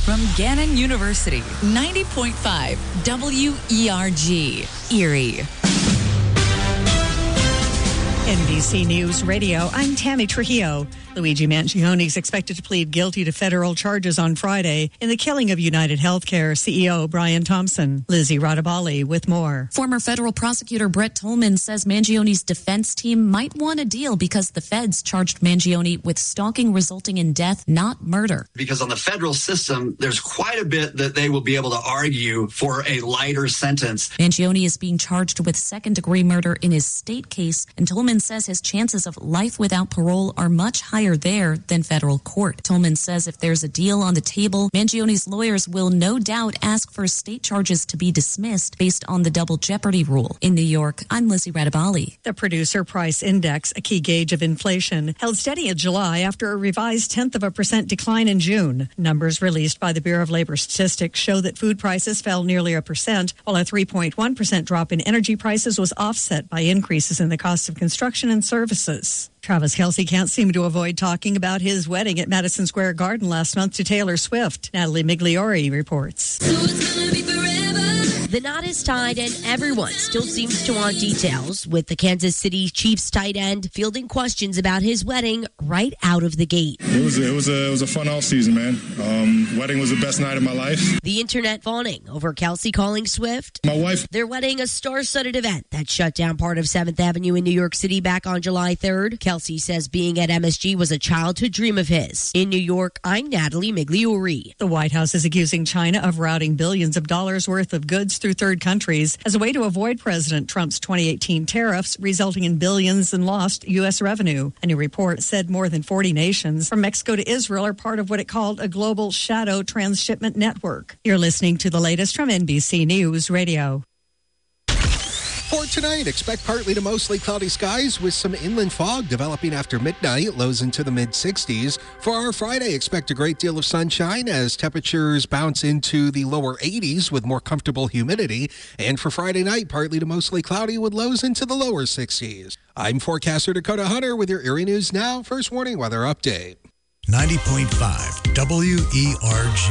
from Gannon University, 90.5 WERG, Erie. NBC News Radio, I'm Tammy Trujillo. Luigi Mangione is expected to plead guilty to federal charges on Friday in the killing of United Healthcare CEO Brian Thompson. Lizzie Radabali with more. Former federal prosecutor Brett Tolman says Mangione's defense team might want a deal because the feds charged Mangione with stalking resulting in death, not murder. Because on the federal system, there's quite a bit that they will be able to argue for a lighter sentence. Mangione is being charged with second-degree murder in his state case, and Tolman says his chances of life without parole are much higher there than federal court. Tolman says if there's a deal on the table, Mangione's lawyers will no doubt ask for state charges to be dismissed based on the double jeopardy rule. In New York, I'm Lizzie Radabali. The Producer Price Index, a key gauge of inflation, held steady in July after a revised 0.1% decline in June. Numbers released by the Bureau of Labor Statistics show that food prices fell nearly 1%, while a 3.1% drop in energy prices was offset by increases in the cost of construction and services. Travis Kelce can't seem to avoid talking about his wedding at Madison Square Garden last month to Taylor Swift. Natalie Migliori reports. So it's gonna be forever. The knot is tied and everyone still seems to want details, with the Kansas City Chiefs tight end fielding questions about his wedding right out of the gate. It was a fun off season, man. Wedding was the best night of my life. The internet fawning over Kelce calling Swift My wife. their wedding a star-studded event that shut down part of 7th Avenue in New York City back on July 3rd. Kelce says being at MSG was a childhood dream of his. In New York, I'm Natalie Migliori. The White House is accusing China of routing billions of dollars worth of goods through third countries as a way to avoid President Trump's 2018 tariffs, resulting in billions in lost U.S. revenue. A new report said more than 40 nations, from Mexico to Israel, are part of what it called a global shadow transshipment network. You're listening to the latest from NBC News Radio. For tonight, expect partly to mostly cloudy skies with some inland fog developing after midnight, lows into the mid-60s. For our Friday, expect a great deal of sunshine as temperatures bounce into the lower 80s with more comfortable humidity. And for Friday night, partly to mostly cloudy with lows into the lower 60s. I'm forecaster Dakota Hunter with your Erie News Now First Warning Weather Update. 90.5 WERG.